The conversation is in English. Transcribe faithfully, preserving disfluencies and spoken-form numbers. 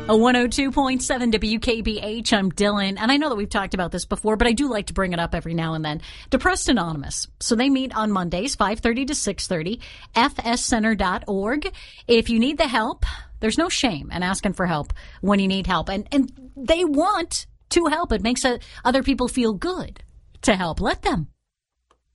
A one oh two point seven W K B H, I'm Dylan, and I know that we've talked about this before, but I do like to bring it up every now and then. Depressed Anonymous. So they meet on Mondays, five thirty to six thirty, f s center dot org. If you need the help, there's no shame in asking for help when you need help. And, and they want to help. It makes uh, other people feel good to help. Let them.